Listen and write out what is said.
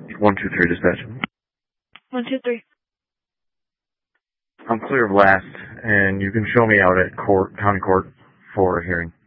123 dispatch. 123. I'm clear of last, and you can show me out at county court for a hearing.